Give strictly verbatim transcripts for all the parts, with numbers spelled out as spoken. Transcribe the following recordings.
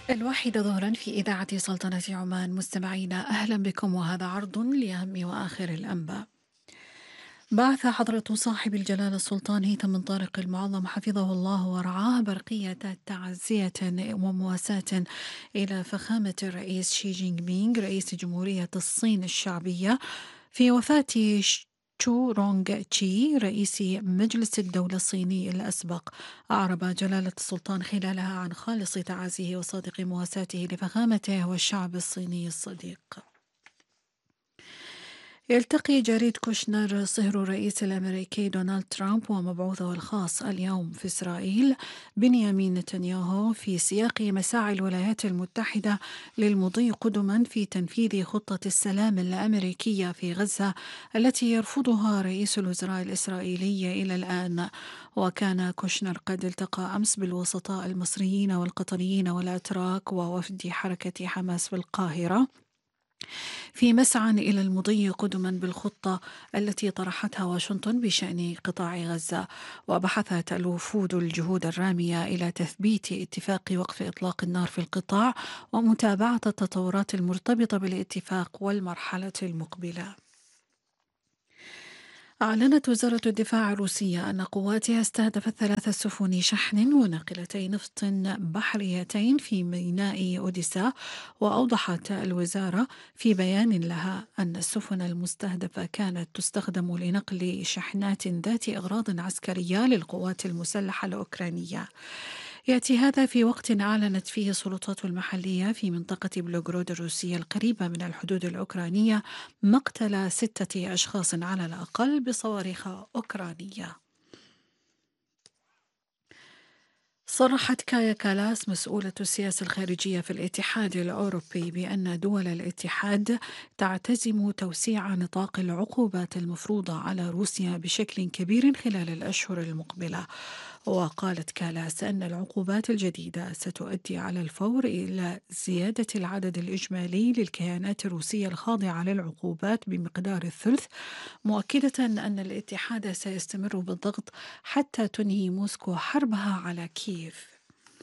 الواحدة ظهرا في إذاعة سلطنة عمان. مستمعينا أهلا بكم، وهذا عرض لأهم وآخر الأنباء. بعث حضرة صاحب الجلالة السلطان هيثم بن طارق المعظم حفظه الله ورعاه برقية تعزية ومواساة إلى فخامة الرئيس شي جينغ بينغ رئيس جمهورية الصين الشعبية في وفاة ش- تشو رونغ تشي رئيس مجلس الدولة الصيني الأسبق. أعرب جلالة السلطان خلالها عن خالص تعازيه وصادق مواساته لفخامته والشعب الصيني الصديق. يلتقي جاريد كوشنر صهر الرئيس الأمريكي دونالد ترامب ومبعوثه الخاص اليوم في إسرائيل بنيامين نتنياهو في سياق مساعي الولايات المتحدة للمضي قدما في تنفيذ خطة السلام الأمريكية في غزة التي يرفضها رئيس الوزراء الإسرائيلي إلى الآن. وكان كوشنر قد التقى أمس بالوسطاء المصريين والقطريين والأتراك ووفد حركة حماس في القاهرة في مسعى إلى المضي قدما بالخطة التي طرحتها واشنطن بشأن قطاع غزة. وبحثت الوفود الجهود الرامية إلى تثبيت اتفاق وقف إطلاق النار في القطاع ومتابعة التطورات المرتبطة بالاتفاق والمرحلة المقبلة. أعلنت وزارة الدفاع الروسية أن قواتها استهدفت ثلاث سفن شحن وناقلتي نفط بحريتين في ميناء أوديسا. وأوضحت الوزارة في بيان لها أن السفن المستهدفة كانت تستخدم لنقل شحنات ذات أغراض عسكرية للقوات المسلحة الأوكرانية. يأتي هذا في وقت أعلنت فيه السلطات المحلية في منطقة بلوغرود الروسية القريبة من الحدود الأوكرانية مقتل ستة أشخاص على الأقل بصواريخ أوكرانية. صرحت كايا كالاس مسؤولة السياسة الخارجية في الاتحاد الأوروبي بأن دول الاتحاد تعتزم توسيع نطاق العقوبات المفروضة على روسيا بشكل كبير خلال الأشهر المقبلة. وقالت كالاس أن العقوبات الجديدة ستؤدي على الفور إلى زيادة العدد الإجمالي للكيانات الروسية الخاضعة للعقوبات بمقدار الثلث، مؤكدة أن الاتحاد سيستمر بالضغط حتى تنهي موسكو حربها على كييف.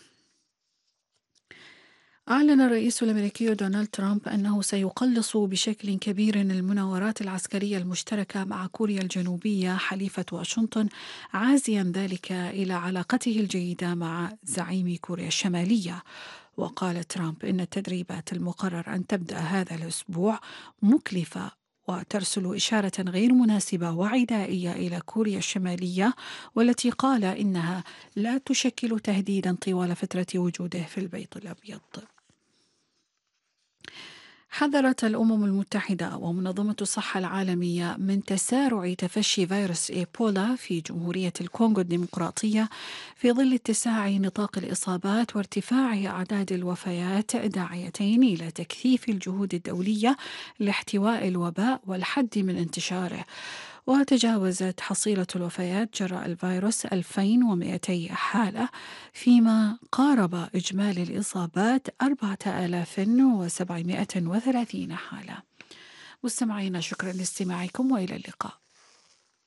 أعلن الرئيس الأمريكي دونالد ترامب أنه سيقلص بشكل كبير المناورات العسكرية المشتركة مع كوريا الجنوبية حليفة واشنطن، عازيا ذلك إلى علاقته الجيدة مع زعيم كوريا الشمالية. وقال ترامب إن التدريبات المقرر أن تبدأ هذا الأسبوع مكلفة وترسل إشارة غير مناسبة وعدائية إلى كوريا الشمالية، والتي قال إنها لا تشكل تهديدا طوال فترة وجوده في البيت الأبيض. حذرت الأمم المتحدة ومنظمة الصحة العالمية من تسارع تفشي فيروس إيبولا في جمهورية الكونغو الديمقراطية في ظل اتساع نطاق الإصابات وارتفاع أعداد الوفيات، داعيتين إلى تكثيف الجهود الدولية لاحتواء الوباء والحد من انتشاره. وتجاوزت حصيلة الوفيات جراء الفيروس ألفين ومئتي حالة، فيما قارب إجمالي الإصابات أربعة آلاف وسبعمئة وثلاثين حالة. مستمعينا، شكرا لاستماعكم وإلى اللقاء.